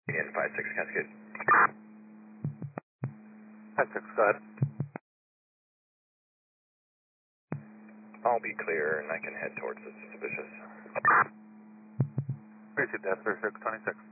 Union 56 Cascade. 56, go ahead. I'll be clear and I can head towards the suspicious. Received that, 3626.